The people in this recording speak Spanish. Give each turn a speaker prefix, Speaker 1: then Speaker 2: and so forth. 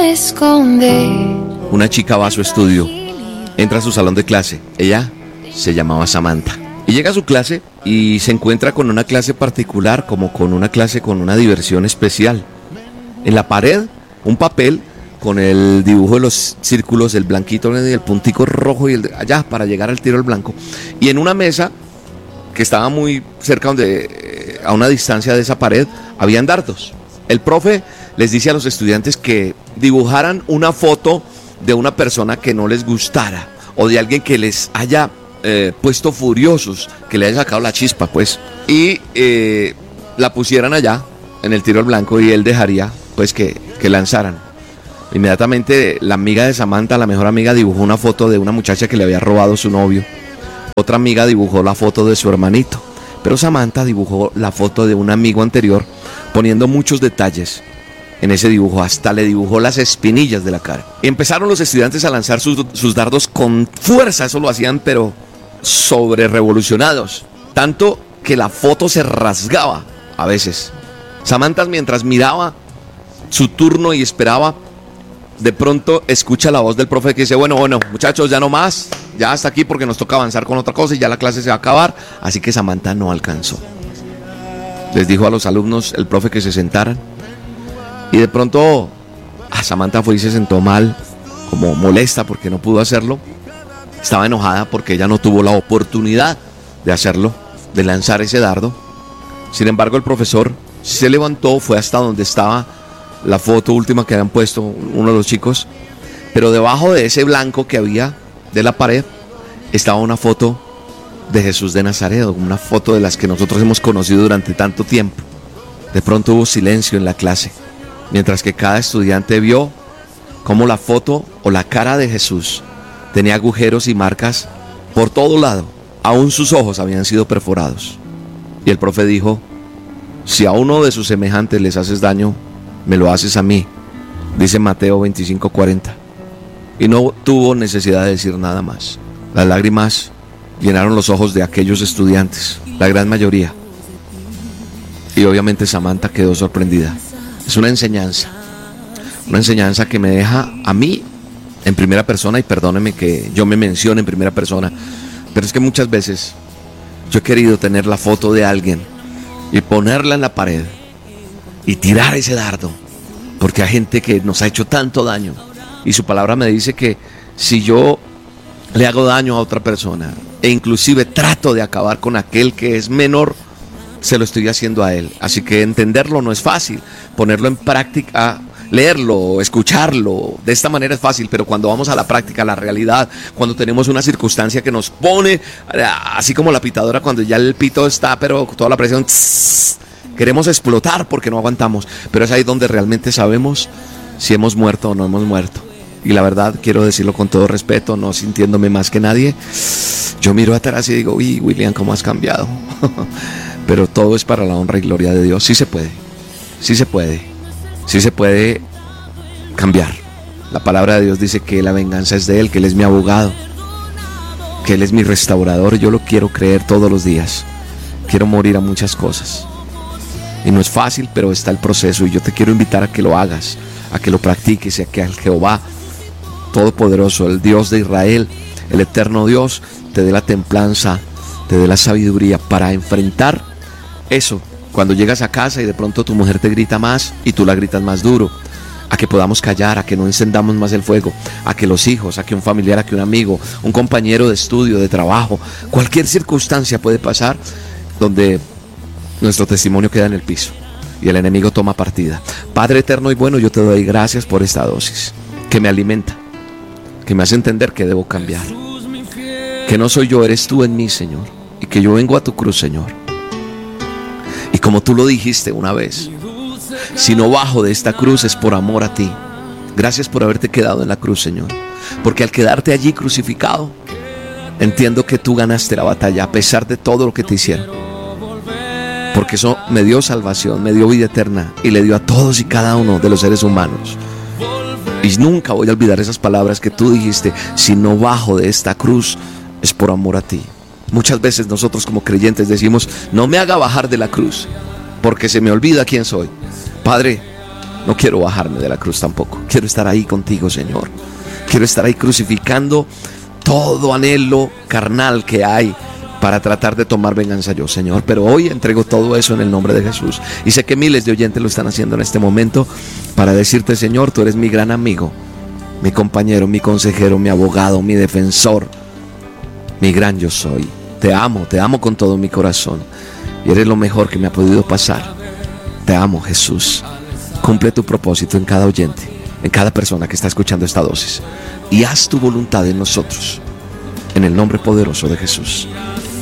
Speaker 1: esconder.
Speaker 2: Una chica va a su estudio, entra a su salón de clase. Ella se llamaba Samantha. Y llega a su clase y se encuentra con una clase particular, como con una clase con una diversión especial. En la pared, un papel con el dibujo de los círculos, el blanquito y el puntico rojo y el de allá para llegar al tiro al blanco. Y en una mesa que estaba muy cerca, a una distancia de esa pared, habían dardos. El profe les dice a los estudiantes que dibujaran una foto de una persona que no les gustara o de alguien que les haya puesto furiosos, que le haya sacado la chispa, pues, y la pusieran allá en el tiro al blanco y él dejaría, pues, que lanzaran. Inmediatamente la amiga de Samantha, la mejor amiga, dibujó una foto de una muchacha que le había robado su novio. Otra amiga dibujó la foto de su hermanito, pero Samantha dibujó la foto de un amigo anterior, poniendo muchos detalles en ese dibujo, hasta le dibujó las espinillas de la cara. Y empezaron los estudiantes a lanzar sus dardos con fuerza, eso lo hacían, pero sobre revolucionados, tanto que la foto se rasgaba a veces. Samantha, mientras miraba su turno y esperaba, de pronto escucha la voz del profe que dice: bueno, muchachos, ya no más, ya hasta aquí porque nos toca avanzar con otra cosa y ya la clase se va a acabar. Así que Samantha no alcanzó. Les dijo a los alumnos, el profe, que se sentaran. Y de pronto Samantha fue y se sentó mal, como molesta porque no pudo hacerlo. Estaba enojada porque ella no tuvo la oportunidad de hacerlo, de lanzar ese dardo. Sin embargo, el profesor se levantó, fue hasta donde estaba la foto última que habían puesto uno de los chicos, pero debajo de ese blanco que había de la pared estaba una foto de Jesús de Nazaret, una foto de las que nosotros hemos conocido durante tanto tiempo. De pronto hubo silencio en la clase, mientras que cada estudiante vio cómo la foto o la cara de Jesús tenía agujeros y marcas por todo lado. Aún sus ojos habían sido perforados. Y el profe dijo: si a uno de sus semejantes les haces daño, me lo haces a mí, dice Mateo 25:40. Y no tuvo necesidad de decir nada más. Las lágrimas llenaron los ojos de aquellos estudiantes, la gran mayoría. Y obviamente Samantha quedó sorprendida. Es una enseñanza que me deja a mí en primera persona, y perdóneme que yo me mencione en primera persona, pero es que muchas veces yo he querido tener la foto de alguien y ponerla en la pared y tirar ese dardo, porque hay gente que nos ha hecho tanto daño, y su palabra me dice que si yo le hago daño a otra persona e inclusive trato de acabar con aquel que es menor, se lo estoy haciendo a él. Así que entenderlo no es fácil, ponerlo en práctica, leerlo, escucharlo, de esta manera es fácil, pero cuando vamos a la práctica, a la realidad, cuando tenemos una circunstancia que nos pone, así como la pitadora cuando ya el pito está, pero toda la presión, queremos explotar porque no aguantamos, pero es ahí donde realmente sabemos si hemos muerto o no hemos muerto. Y la verdad, quiero decirlo con todo respeto, no sintiéndome más que nadie, yo miro atrás y digo: uy, William, ¿cómo has cambiado? Pero todo es para la honra y gloria de Dios. Sí se puede, sí se puede, sí se puede cambiar. La palabra de Dios dice que la venganza es de Él, que Él es mi abogado, que Él es mi restaurador. Yo lo quiero creer todos los días. Quiero morir a muchas cosas y no es fácil, pero está el proceso, y yo te quiero invitar a que lo hagas, a que lo practiques, y a que al Jehová Todopoderoso, el Dios de Israel, el eterno Dios, te dé la templanza, te dé la sabiduría para enfrentar eso cuando llegas a casa y de pronto tu mujer te grita más y tú la gritas más duro. A que podamos callar, a que no encendamos más el fuego, a que los hijos, a que un familiar, a que un amigo, un compañero de estudio, de trabajo, cualquier circunstancia puede pasar donde nuestro testimonio queda en el piso y el enemigo toma partida. Padre eterno y bueno, yo te doy gracias por esta dosis que me alimenta, que me hace entender que debo cambiar, que no soy yo, eres tú en mí, Señor, y que yo vengo a tu cruz, Señor. Y como tú lo dijiste una vez, si no bajo de esta cruz es por amor a ti. Gracias por haberte quedado en la cruz, Señor, porque al quedarte allí crucificado, entiendo que tú ganaste la batalla a pesar de todo lo que te hicieron, porque eso me dio salvación, me dio vida eterna y le dio a todos y cada uno de los seres humanos. Y nunca voy a olvidar esas palabras que tú dijiste: si no bajo de esta cruz es por amor a ti. Muchas veces nosotros como creyentes decimos: no me haga bajar de la cruz, porque se me olvida quién soy. Padre, No quiero bajarme de la cruz tampoco. Quiero estar ahí contigo, Señor. Quiero estar ahí crucificando todo anhelo carnal que hay para tratar de tomar venganza yo, Señor. Pero hoy entrego todo eso en el nombre de Jesús. Y sé que miles de oyentes lo están haciendo en este momento para decirte, Señor, tú eres mi gran amigo, mi compañero, mi consejero, mi abogado, mi defensor, mi gran yo soy. Te amo con todo mi corazón. Y eres lo mejor que me ha podido pasar. Te amo, Jesús. Cumple tu propósito en cada oyente, en cada persona que está escuchando esta dosis. Y haz tu voluntad en nosotros. En el nombre poderoso de Jesús.